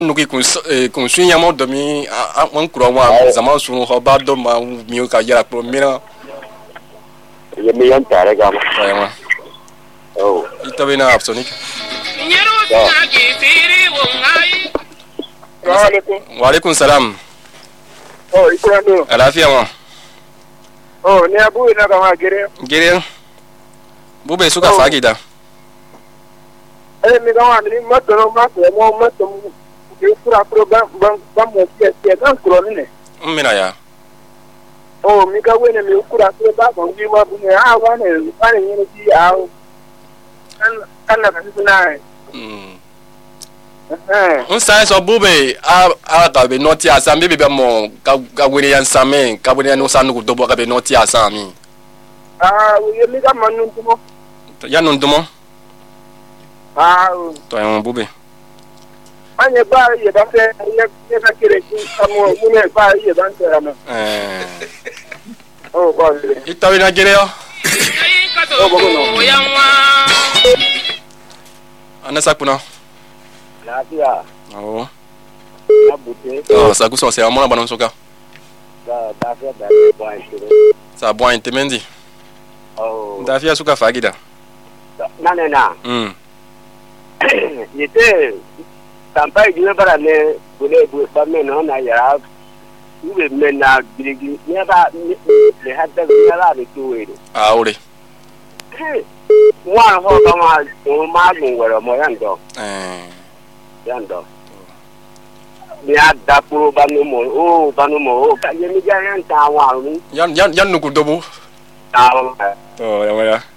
nuki kun sunya mo domi an kura wa zaman sunu ho ba do ma mi ka yara pro mira ye mi yan tare ga ma oh itabe na absonik wa alaikum salam oh ikwando alafia ma oh ni abu ina ka ma gere bube suka fagida mi ga wa ni mato kura pro ba mo tie kan kuro ni mina ya oh mi ga we ne mi kura pro ba ko ngi wa bu ne wa ne pa ne ni ti a kan na ka ti na un sai so bube a ka be noti asa mi be mo ka we yan same ka we no sanu ko dobo ka be noti asa mi ye mi ga manu tumo ya no ndumo to yan bube anye ba ye ba se ye na kire ki samo mune ba ye ban se ama oh ba itawe na gere yo ana sakuna lafiya oh na bute oh sagu so se amona banon soka da fiya da ba intire sa bo intemendi oh da fiya suka fagida na yete tampai jule bara ne bule bu ba me no na ya ube me na birigi ne ba le hadda ne la de tuwe ore wa ho ba ma gun wero mo yando ni ada puro banu mo ka ye mi ja yan ta wa mi yan nuku dobo ta oh ya